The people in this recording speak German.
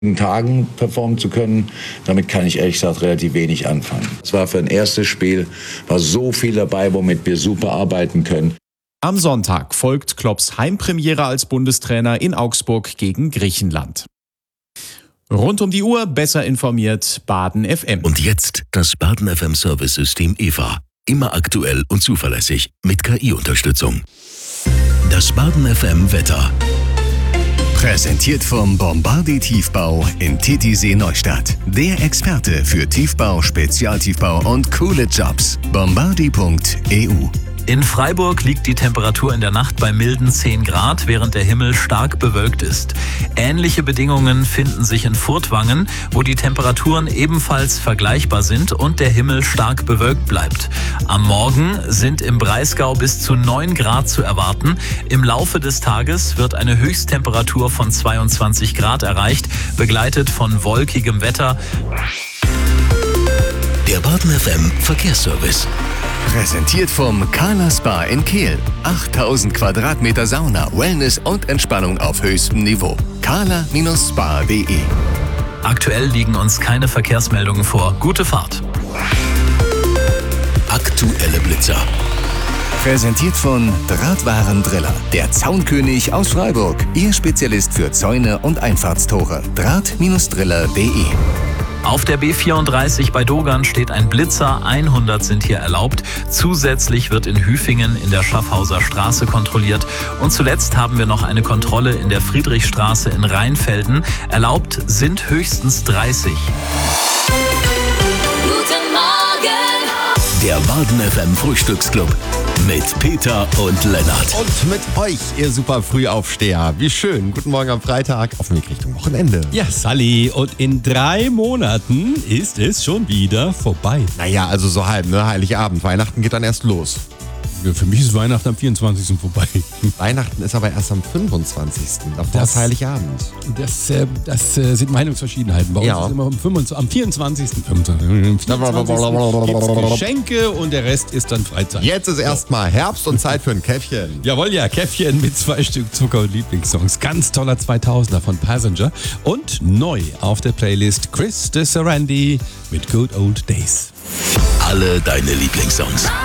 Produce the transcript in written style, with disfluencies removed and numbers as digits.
Tagen performen zu können, damit kann ich ehrlich gesagt relativ wenig anfangen. Es war für ein erstes Spiel, war so viel dabei, womit wir super arbeiten können. Am Sonntag folgt Klopps Heimpremiere als Bundestrainer in Augsburg gegen Griechenland. Rund um die Uhr besser informiert Baden FM. Und jetzt das Baden FM Service-System EVA. Immer aktuell und zuverlässig mit KI-Unterstützung. Das Baden FM Wetter. Präsentiert vom Bombardier Tiefbau in Titisee Neustadt. Der Experte für Tiefbau, Spezialtiefbau und coole Jobs. Bombardier.eu. In Freiburg liegt die Temperatur in der Nacht bei milden 10 Grad, während der Himmel stark bewölkt ist. Ähnliche Bedingungen finden sich in Furtwangen, wo die Temperaturen ebenfalls vergleichbar sind und der Himmel stark bewölkt bleibt. Am Morgen sind im Breisgau bis zu 9 Grad zu erwarten. Im Laufe des Tages wird eine Höchsttemperatur von 22 Grad erreicht, begleitet von wolkigem Wetter. Der Baden FM Verkehrsservice. Präsentiert vom Kala Spa in Kehl. 8000 Quadratmeter Sauna, Wellness und Entspannung auf höchstem Niveau. kala-spa.de. Aktuell liegen uns keine Verkehrsmeldungen vor. Gute Fahrt. Aktuelle Blitzer. Präsentiert von Drahtwarendriller. Der Zaunkönig aus Freiburg. Ihr Spezialist für Zäune und Einfahrtstore. Draht-driller.de. Auf der B34 bei Dogern steht ein Blitzer, 100 sind hier erlaubt. Zusätzlich wird in Hüfingen in der Schaffhauser Straße kontrolliert. Und zuletzt haben wir noch eine Kontrolle in der Friedrichstraße in Rheinfelden. Erlaubt sind höchstens 30. Guten Morgen! Der Baden FM Frühstücksclub mit Peter und Lennart. Und mit euch, ihr super Frühaufsteher. Wie schön. Guten Morgen am Freitag. Auf dem Weg Richtung Wochenende. Ja, Sally. Und in 3 Monaten ist es schon wieder vorbei. Naja, also so halb, ne? Heiligabend. Weihnachten geht dann erst los. Ja, für mich ist Weihnachten am 24. vorbei. Weihnachten ist aber erst am 25. Davor ist Heiligabend. Das sind Meinungsverschiedenheiten. Bei uns Ja. ist immer am 24. gibt's Geschenke und der Rest ist dann Freizeit. Jetzt ist erstmal Herbst und Zeit für ein Käffchen. Jawohl, ja, Käffchen mit 2 Stück Zucker und Lieblingssongs. Ganz toller 2000er von Passenger. Und neu auf der Playlist Chris de Sarandi mit Good Old Days. Alle deine Lieblingssongs.